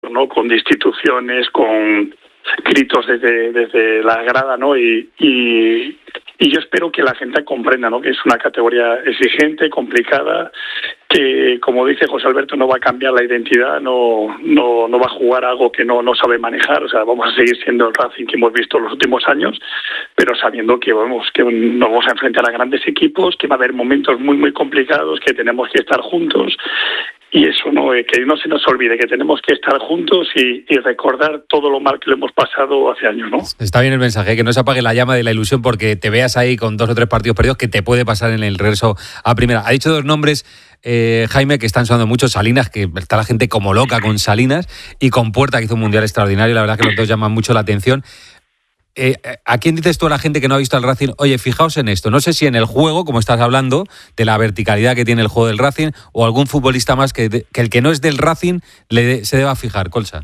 ¿no? Con destituciones, con gritos desde la grada, ¿no? Y yo espero que la gente comprenda, ¿no? Que es una categoría exigente, complicada, que, como dice José Alberto, no va a cambiar la identidad, no va a jugar algo que no sabe manejar. O sea, vamos a seguir siendo el Racing que hemos visto en los últimos años, pero sabiendo que nos vamos a enfrentar a grandes equipos, que va a haber momentos muy, muy complicados, que tenemos que estar juntos. Y eso, ¿no? Que no se nos olvide que tenemos que estar juntos y recordar todo lo mal que lo hemos pasado hace años, ¿no? Está bien el mensaje, que no se apague la llama de la ilusión porque te veas ahí con 2 o 3 partidos perdidos, que te puede pasar en el regreso a primera. Ha dicho 2 nombres, Jaime, que están sonando mucho. Salinas, que está la gente como loca con Salinas, y con Puerta, que hizo un mundial extraordinario. La verdad que los dos llaman mucho la atención. ¿A quién dices tú a la gente que no ha visto al Racing? Oye, fijaos en esto, no sé si en el juego, como estás hablando, de la verticalidad que tiene el juego del Racing, o algún futbolista más que el que no es del Racing se deba fijar, Colsa?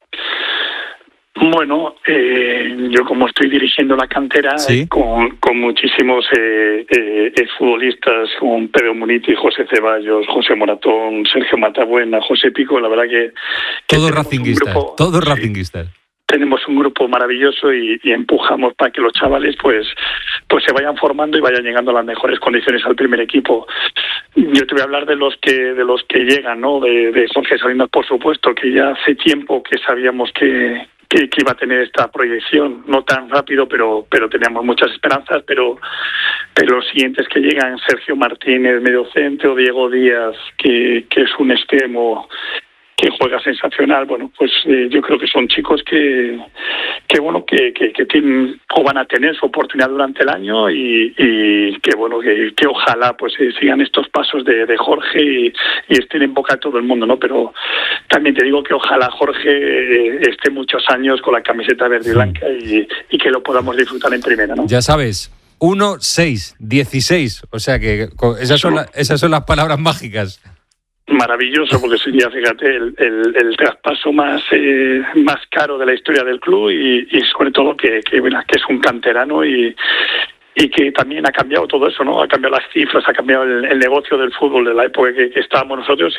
Bueno, yo como estoy dirigiendo la cantera, ¿sí? con muchísimos futbolistas, con Pedro Muniti, José Ceballos, José Moratón, Sergio Matabuena, José Pico, la verdad que todos racinguistas. Tenemos un grupo maravilloso y empujamos para que los chavales pues se vayan formando y vayan llegando a las mejores condiciones al primer equipo. Yo te voy a hablar de los que llegan, ¿no? De Jorge Salinas, por supuesto, que ya hace tiempo que sabíamos que iba a tener esta proyección, no tan rápido, pero teníamos muchas esperanzas, pero los siguientes que llegan, Sergio Martínez, mediocentro, Diego Díaz, que es un extremo que juega sensacional. Bueno, pues yo creo que son chicos que tienen o van a tener su oportunidad durante el año y que ojalá pues sigan estos pasos de Jorge y estén en boca de todo el mundo, ¿no? Pero también te digo que ojalá Jorge esté muchos años con la camiseta verde y blanca y que lo podamos disfrutar en primera, ¿no? Ya sabes, 1, 6, 16, o sea que esas son las palabras mágicas. Maravilloso, porque sería, fíjate, el traspaso más caro de la historia del club y sobre todo que es un canterano y que también ha cambiado todo eso, ¿no? Ha cambiado las cifras, ha cambiado el negocio del fútbol de la época que estábamos nosotros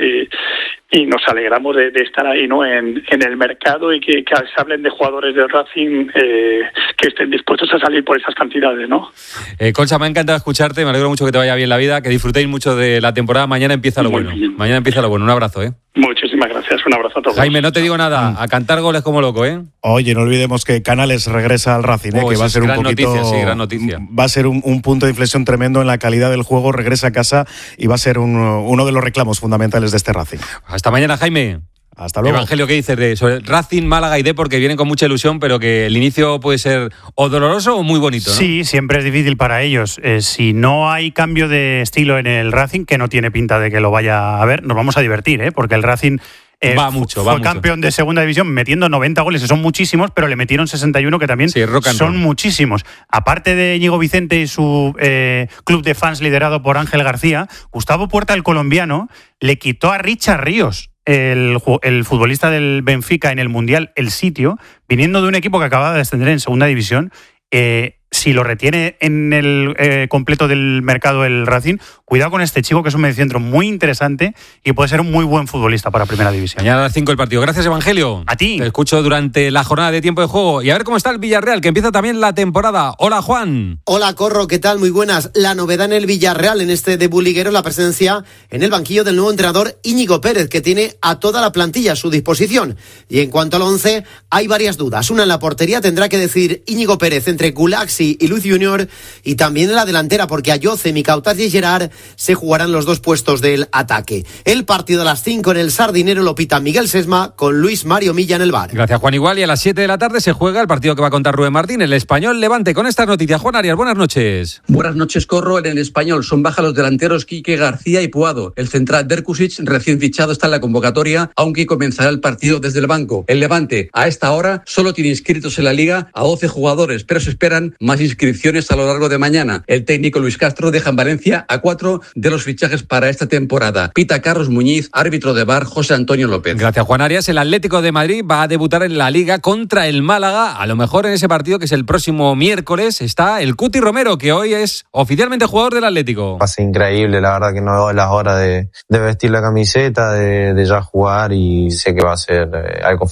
y nos alegramos de estar ahí, ¿no? En el mercado y que se hablen de jugadores del Racing que estén dispuestos a salir por esas cantidades, ¿no? Concha, me ha encantado escucharte, me alegro mucho que te vaya bien la vida, que disfrutéis mucho de la temporada. Mañana empieza lo bueno. Mañana empieza lo bueno. Un abrazo, ¿eh? Muchísimas gracias, un abrazo a todos. Jaime, no te digo nada, a cantar goles como loco, ¿eh? Oye, no olvidemos que Canales regresa al Racing, que va a ser un poquito... Noticia, sí, gran noticia. Va a ser un punto de inflexión tremendo en la calidad del juego, regresa a casa y va a ser uno de los reclamos fundamentales de este Racing. Hasta mañana, Jaime. Hasta luego. Evangelio, ¿qué dices sobre Racing, Málaga y Depor, que vienen con mucha ilusión, pero que el inicio puede ser o doloroso o muy bonito, ¿no? Sí, siempre es difícil para ellos. Si no hay cambio de estilo en el Racing, que no tiene pinta de que lo vaya a ver, nos vamos a divertir, porque el Racing... fue campeón de segunda división metiendo 90 goles, que son muchísimos, pero le metieron 61, que también son muchísimos. Aparte de Íñigo Vicente y su club de fans liderado por Ángel García, Gustavo Puerta, el colombiano, le quitó a Richard Ríos, el futbolista del Benfica en el Mundial, el sitio, viniendo de un equipo que acababa de descender en segunda división. Si lo retiene en el completo del mercado el Racing, cuidado con este chico, que es un mediocentro muy interesante y puede ser un muy buen futbolista para Primera División. Mañana a las 5 el partido. Gracias, Evangelio. A ti. Te escucho durante la jornada de tiempo de juego. Y a ver cómo está el Villarreal, que empieza también la temporada. Hola, Juan. Hola, Corro, ¿qué tal? Muy buenas. La novedad en el Villarreal en este debut liguero es la presencia en el banquillo del nuevo entrenador Íñigo Pérez, que tiene a toda la plantilla a su disposición. Y en cuanto al 11, hay varias dudas. Una en la portería tendrá que decidir Íñigo Pérez entre Gulaxi y Luis Junior, y también en la delantera, porque Ayoce, Micautaz y Gerard se jugarán los dos puestos del ataque. El partido a las 5 en el Sardinero lo pita Miguel Sesma con Luis Mario Milla en el bar. Gracias, Juan. Igual, y a las 7 de la tarde se juega el partido que va a contar Rubén Martín, el Español Levante. Con estas noticias, Juan Arias, buenas noches. Buenas noches, Corro. En el Español son baja los delanteros Quique García y Puado. El central Derkusic, recién fichado, está en la convocatoria, aunque comenzará el partido desde el banco. El Levante, a esta hora, solo tiene inscritos en la Liga a 12 jugadores, pero se esperan más inscripciones a lo largo de mañana. El técnico Luis Castro deja en Valencia a 4 de los fichajes para esta temporada. Pita Carlos Muñiz, árbitro de VAR José Antonio López. Gracias, Juan Arias. El Atlético de Madrid va a debutar en la Liga contra el Málaga. A lo mejor en ese partido, que es el próximo miércoles, está el Cuti Romero, que hoy es oficialmente jugador del Atlético. Va a ser increíble, la verdad que no veo las horas de vestir la camiseta, de ya jugar, y sé que va a ser algo